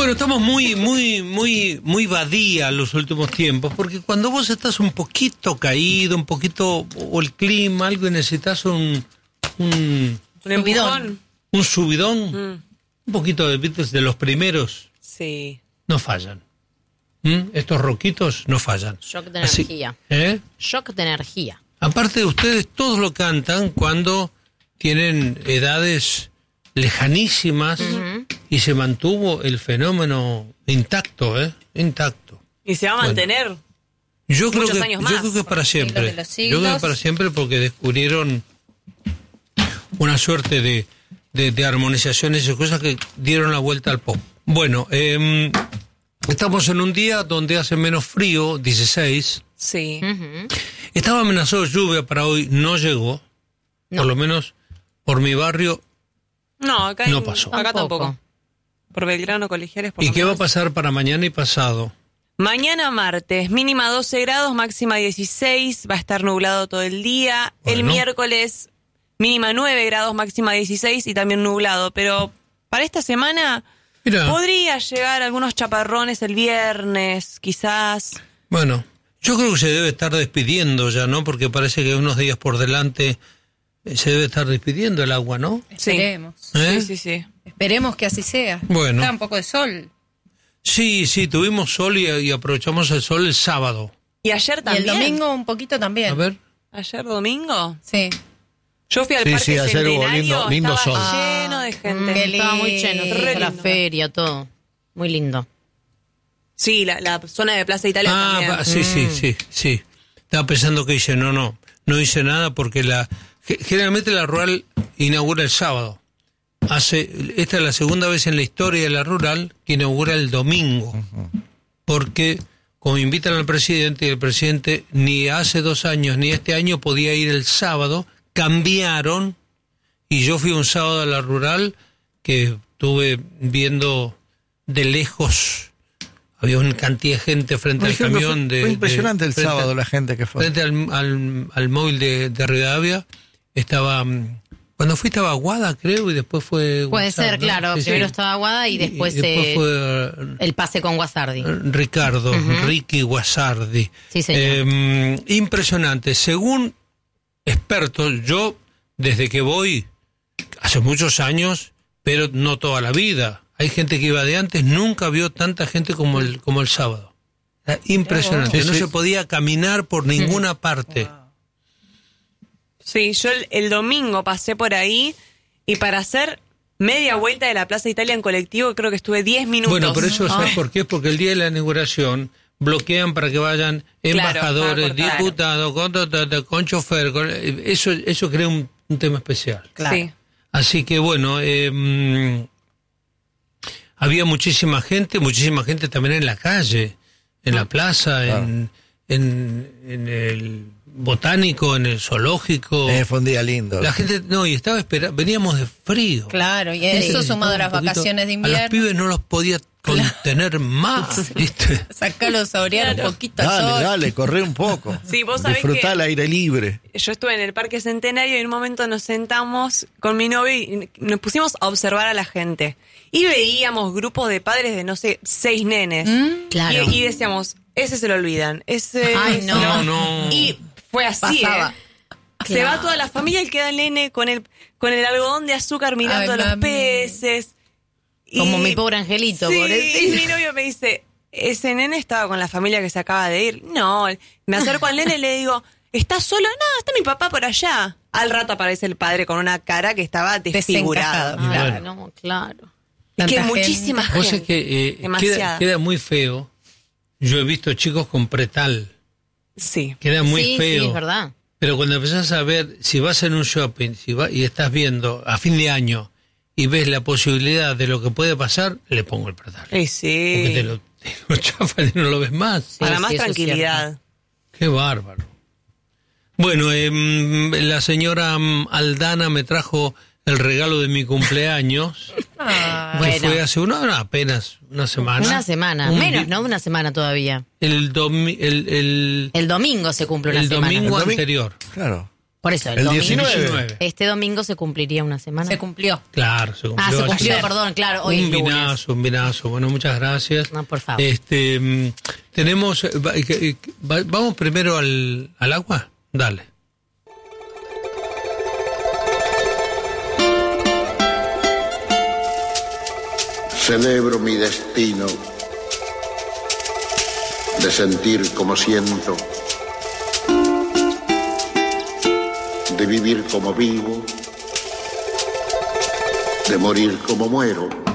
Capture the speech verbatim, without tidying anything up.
Bueno, estamos muy, muy, muy, muy badía los últimos tiempos, porque cuando vos estás un poquito caído, un poquito, o el clima, algo y necesitas un, un, un empujón, un subidón, mm. un poquito de Beatles de los primeros, sí, no fallan. ¿Mm? Estos roquitos no fallan. Shock de Así, energía. ¿eh? Shock de energía. Aparte de ustedes, todos lo cantan cuando tienen edades lejanísimas, uh-huh, y se mantuvo el fenómeno intacto, ¿eh? Intacto. Y se va a bueno, mantener yo creo muchos que, años más. Yo creo que es para siempre. De los siglos. Yo creo que es para siempre porque descubrieron una suerte de, de, de armonizaciones y cosas que dieron la vuelta al pop. Bueno, eh, estamos en un día donde hace menos frío, dieciséis. Sí. Uh-huh. Estaba amenazado lluvia para hoy, no llegó. No. Por lo menos por mi barrio. No, acá, no en, pasó. acá tampoco. tampoco. Por Belgrano, Colegiales, por ¿Y lo qué menos. va a pasar para mañana y pasado? Mañana martes, mínima doce grados, máxima dieciséis, va a estar nublado todo el día. Bueno. El miércoles, mínima nueve grados, máxima dieciséis y también nublado. Pero para esta semana Mirá. podría llegar algunos chaparrones el viernes, quizás. Bueno, yo creo que se debe estar despidiendo ya, ¿no? Porque parece que unos días por delante se debe estar despidiendo el agua, ¿no? Esperemos. ¿Eh? Sí, sí, sí. Esperemos que así sea. Bueno. Da un poco de sol. Sí, sí, tuvimos sol y, y aprovechamos el sol el sábado. Y ayer Y también. el domingo un poquito también. A ver. ¿Ayer domingo? Sí. Yo fui al Sí, Parque sí, ayer hubo Centenario, lindo- lindo estaba sol. lleno de gente. Qué Estaba muy lleno, lindo. se hizo la lindo. feria, todo. Muy lindo. Sí, la, la zona de Plaza Italia Ah, también. pa- sí, sí, sí, sí. Estaba pensando que hice, no, no, no hice nada porque la ge- generalmente la rural inaugura el sábado. Hace, esta es la segunda vez en la historia de la rural que inaugura el domingo. Porque como invitan al presidente y el presidente ni hace dos años ni este año podía ir el sábado, cambiaron y yo fui un sábado a la rural que estuve viendo de lejos. Había una cantidad de gente frente Por al ejemplo, camión. fue, de, fue impresionante de, el frente sábado al- la gente que fue. Frente al, al, al móvil de, de Rivadavia estaba... mm, Cuando fui estaba Aguada, creo, y después fue... Puede Guasar, ser, ¿no? claro. Sí, sí. Primero estaba Aguada y después, Y después eh, fue el pase con Guasardi. Ricardo, Ujú. Ricky Guasardi. Sí, señor. Eh, impresionante. Según expertos, yo desde que voy, hace muchos años, pero no toda la vida, hay gente que iba de antes, nunca vio tanta gente como el, como el sábado. Era impresionante. Sí, No sí. se podía caminar por ninguna parte. Sí, yo el, el domingo pasé por ahí y para hacer media vuelta de la Plaza Italia en colectivo creo que estuve diez minutos. Bueno, pero eso, ¿sabes Ay. por qué? Porque el día de la inauguración bloquean para que vayan embajadores, para cortar. diputados, con, con, con, con chofer. Con, eso, eso crea un, un tema especial. Claro. Sí. Así que bueno, eh, había muchísima gente, muchísima gente también en la calle, en la plaza, Claro. en, en, en el botánico, en el zoológico. Eh, fue un día lindo. La gente, no, y estaba esperando, veníamos de frío. Claro, y eso Sí, sumado a estaba las un poquito- vacaciones de A los invierno. pibes no los podía contener más, ¿viste? Sacarlos a orear Claro. un poquito al Dale, sol. dale, corre un poco. Sí, vos sabés Disfrutá que- al aire libre. Yo estuve en el Parque Centenario y en un momento nos sentamos con mi novio y nos pusimos a observar a la gente. Y veíamos grupos de padres de, no sé, seis nenes. Claro. Y, y decíamos, ese se lo olvidan, ese... Ay, no. No, no. Y fue así, Pasaba. ¿eh? Se va toda la familia y queda el nene con el, con el algodón de azúcar mirando Ay, a los mami. peces. Como Y- mi pobre angelito, Sí, pobrecito. y mi novio me dice, ese nene estaba con la familia que se acaba de ir. No, me acerco al nene y le digo, ¿estás solo? No, está mi papá por allá. Al rato aparece el padre con una cara que estaba desfigurada. Desencajado. Ah, Bueno. no, claro. Es que Tanta muchísima gente. Vos gente. es que eh, Demasiada. queda, queda muy feo. Yo he visto chicos con pretal. Sí. Queda muy sí, feo. sí, es verdad. Pero cuando empezás a ver, si vas en un shopping si va, y estás viendo a fin de año y ves la posibilidad de lo que puede pasar, le pongo el pretal. Eh, Porque sí. te lo, te lo chafan y no lo ves más. Sí, Para sí, más eso es tranquilidad. Qué bárbaro. Bueno, eh, la señora mm, Aldana me trajo el regalo de mi cumpleaños, Ah, que Bueno. fue hace una, no, apenas una semana. Una semana, Un menos, di- ¿no? Una semana todavía. El, domi- el, el, El domingo se cumple una el semana. domingo El domi- anterior. Claro. Por eso, el, El domingo, diecinueve. este domingo se cumpliría una semana. Se cumplió. Claro, se cumplió. Ah, se cumplió, ayer. perdón, claro, hoy Un es lunes. vinazo, un vinazo. Bueno, muchas gracias. No, por favor. Este, mm, tenemos, eh, va- eh, va- vamos primero al, al agua. Dale. Celebro mi destino de sentir como siento, de vivir como vivo, de morir como muero.